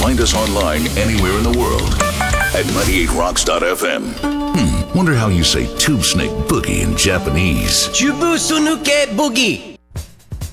find us online anywhere in the world at 98rocks.fm. Wonder how you say tube snake boogie in Japanese. Chubu Sunuke Boogie.